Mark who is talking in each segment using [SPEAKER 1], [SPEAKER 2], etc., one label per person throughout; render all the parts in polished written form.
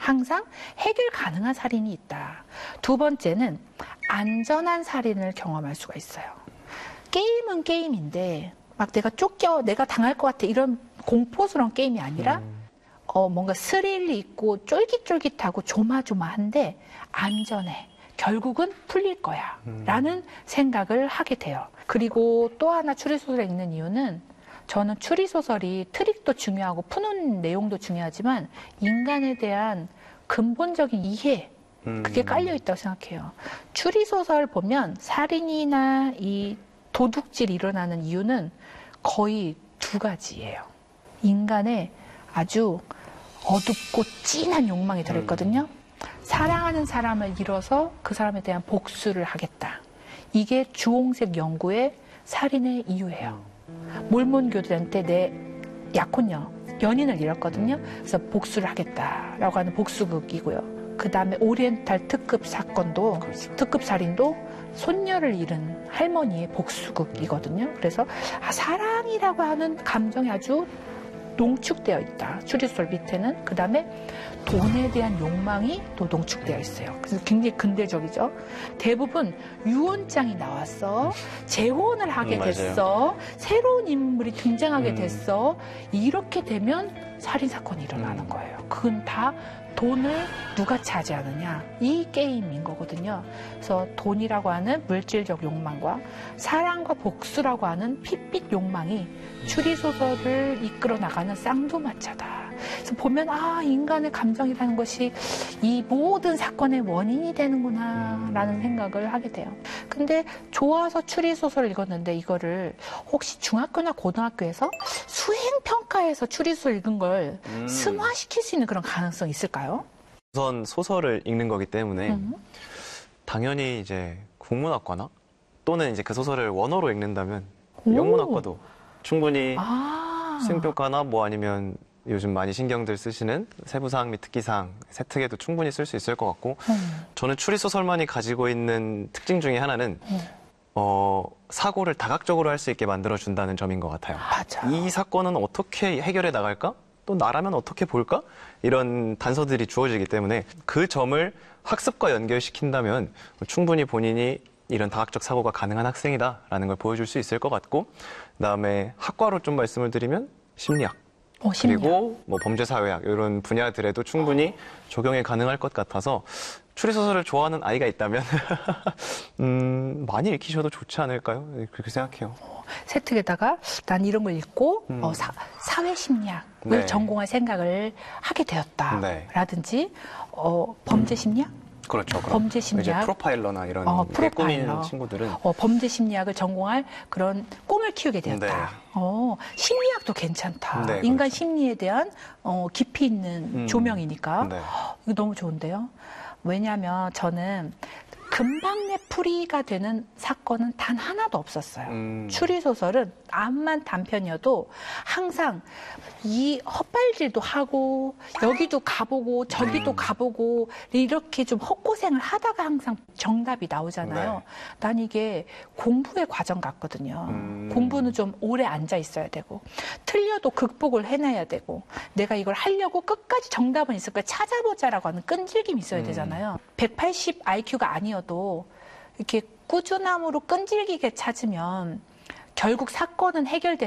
[SPEAKER 1] 항상 해결 가능한 살인이 있다. 두 번째는 안전한 살인을 경험할 수가 있어요. 게임은 게임인데 막 내가 당할 것 같아 이런 공포스러운 게임이 아니라 뭔가 스릴이 있고 쫄깃쫄깃하고 조마조마한데 안전해. 결국은 풀릴 거야 라는 생각을 하게 돼요. 그리고 또 하나 추리소설을 읽는 이유는 저는 추리소설이 트릭도 중요하고 푸는 내용도 중요하지만 인간에 대한 근본적인 이해 그게 깔려 있다고 생각해요. 추리소설 보면 살인이나 이 도둑질이 일어나는 이유는 거의 두 가지예요. 인간의 아주 어둡고 찐한 욕망이 들어있거든요. 사랑하는 사람을 잃어서 그 사람에 대한 복수를 하겠다. 이게 주홍색 연구의 살인의 이유예요. 몰몬 교도한테 내 약혼녀, 연인을 잃었거든요. 그래서 복수를 하겠다라고 하는 복수극이고요. 그 다음에 오리엔탈 특급 사건도, 그렇죠. 특급 살인도 손녀를 잃은 할머니의 복수극이거든요. 그래서 사랑이라고 하는 감정이 아주 농축되어 있다. 추리소설 밑에는. 그 다음에 돈에 대한 욕망이 또 농축되어 있어요. 그래서 굉장히 근대적이죠. 대부분 유언장이 나왔어. 재혼을 하게 됐어. 새로운 인물이 등장하게 됐어. 이렇게 되면 살인사건이 일어나는 거예요. 그건 다 돈을 누가 차지하느냐 이 게임인 거거든요. 그래서 돈이라고 하는 물질적 욕망과 사랑과 복수라고 하는 핏빛 욕망이 추리소설을 이끌어 나가는 쌍두마차다. 그래서 보면 인간의 감정이라는 것이 이 모든 사건의 원인이 되는구나 라는 생각을 하게 돼요. 근데 좋아서 추리소설을 읽었는데 이거를 혹시 중학교나 고등학교에서 수행평가에서 추리소설 읽은 걸 승화시킬 수 있는 그런 가능성이 있을까요?
[SPEAKER 2] 우선 소설을 읽는 거기 때문에 당연히 이제 국문학과나 또는 이제 그 소설을 원어로 읽는다면 영문학과도 충분히 수행평가나 뭐 아니면 요즘 많이 신경들 쓰시는 세부사항 및 특기사항, 세특에도 충분히 쓸 수 있을 것 같고 저는 추리소설만이 가지고 있는 특징 중에 하나는 사고를 다각적으로 할 수 있게 만들어준다는 점인 것 같아요.
[SPEAKER 1] 맞아.
[SPEAKER 2] 이 사건은 어떻게 해결해 나갈까? 또 나라면 어떻게 볼까? 이런 단서들이 주어지기 때문에 그 점을 학습과 연결시킨다면 충분히 본인이 이런 다각적 사고가 가능한 학생이다라는 걸 보여줄 수 있을 것 같고 그다음에 학과로 좀 말씀을 드리면 심리학. 그리고 뭐 범죄사회학 이런 분야들에도 충분히 적용이 가능할 것 같아서 추리소설을 좋아하는 아이가 있다면 많이 읽히셔도 좋지 않을까요? 그렇게 생각해요.
[SPEAKER 1] 세특에다가 난 이런 걸 읽고 사회심리학을 전공할 생각을 하게 되었다라든지 범죄심리학?
[SPEAKER 2] 그렇죠.
[SPEAKER 1] 범죄심리학.
[SPEAKER 2] 이제 프로파일러나 이런 꾸미는 친구들은
[SPEAKER 1] 범죄심리학을 전공할 그런 꿈을 키우게 되었다. 심리학도 괜찮다.
[SPEAKER 2] 네,
[SPEAKER 1] 인간
[SPEAKER 2] 그렇죠.
[SPEAKER 1] 심리에 대한 깊이 있는 조명이니까 이거 너무 좋은데요. 왜냐하면 저는 금방내 풀이가 되는 사건은 단 하나도 없었어요. 추리소설은 암만 단편이어도 항상 이 헛발질도 하고 여기도 가보고 저기도 가보고 이렇게 좀 헛고생을 하다가 항상 정답이 나오잖아요.
[SPEAKER 2] 네.
[SPEAKER 1] 난 이게 공부의 과정 같거든요. 공부는 좀 오래 앉아 있어야 되고 틀려도 극복을 해내야 되고 내가 이걸 하려고 끝까지 정답은 있을 거야 찾아보자라고 하는 끈질김이 있어야 되잖아요. 180 IQ가 아니어도 이렇게 꾸준함으로 끈질기게 찾으면 결국 사건은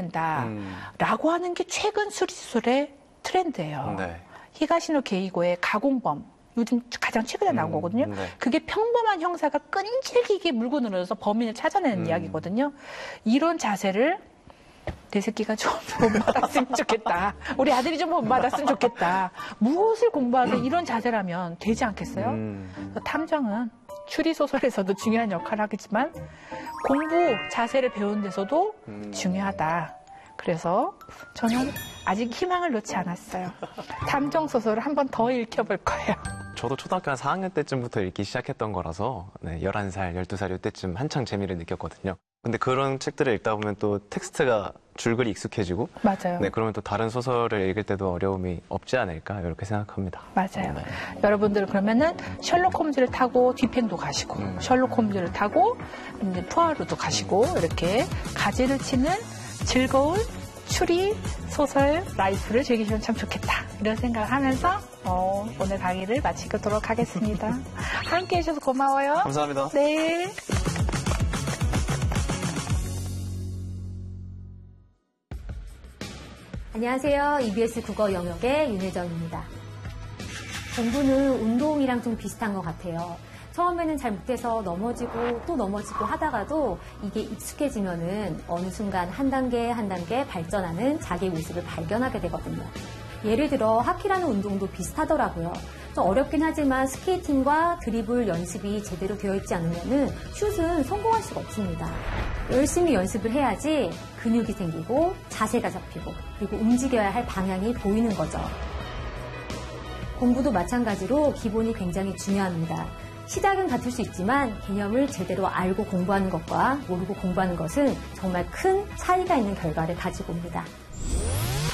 [SPEAKER 1] 해결된다라고 하는 게 최근 추리소설의 트렌드예요.
[SPEAKER 2] 네.
[SPEAKER 1] 히가시노 게이고의 가공범 요즘 가장 최근에 나온 거거든요. 그게 평범한 형사가 끈질기게 물고 늘어져서 범인을 찾아내는 이야기거든요. 이런 자세를 내 새끼가 좀 본받았으면 좋겠다. 우리 아들이 좀 본받았으면 좋겠다. 무엇을 공부하게 이런 자세라면 되지 않겠어요? 탐정은 추리소설에서도 중요한 역할을 하겠지만 공부 자세를 배우는 데서도 중요하다. 그래서 저는 아직 희망을 놓지 않았어요. 탐정 소설을 한 번 더 읽혀볼 거예요.
[SPEAKER 2] 저도 초등학교 한 4학년 때쯤부터 읽기 시작했던 거라서 11살, 12살 이때쯤 한창 재미를 느꼈거든요. 근데 그런 책들을 읽다 보면 또 텍스트가 줄글이 익숙해지고
[SPEAKER 1] 맞아요.
[SPEAKER 2] 네, 그러면 또 다른 소설을 읽을 때도 어려움이 없지 않을까 이렇게 생각합니다.
[SPEAKER 1] 맞아요. 여러분들 그러면은 셜록 홈즈를 타고 뒤팽도 가시고 셜록 홈즈를 타고 이제 푸아르도 가시고 이렇게 가지를 치는 즐거운 추리 소설 라이프를 즐기시면 참 좋겠다 이런 생각을 하면서 오늘 강의를 마치도록 하겠습니다. 함께 해주셔서 고마워요.
[SPEAKER 2] 감사합니다.
[SPEAKER 1] 네.
[SPEAKER 3] 안녕하세요. EBS 국어 영역의 윤혜정입니다. 공부는 운동이랑 좀 비슷한 것 같아요. 처음에는 잘 못해서 넘어지고 또 넘어지고 하다가도 이게 익숙해지면은 어느 순간 한 단계 한 단계 발전하는 자기의 모습을 발견하게 되거든요. 예를 들어 하키라는 운동도 비슷하더라고요. 좀 어렵긴 하지만 스케이팅과 드리블 연습이 제대로 되어 있지 않으면은 슛은 성공할 수가 없습니다. 열심히 연습을 해야지 근육이 생기고 자세가 잡히고 그리고 움직여야 할 방향이 보이는 거죠. 공부도 마찬가지로 기본이 굉장히 중요합니다. 시작은 같을 수 있지만 개념을 제대로 알고 공부하는 것과 모르고 공부하는 것은 정말 큰 차이가 있는 결과를 가지고 옵니다.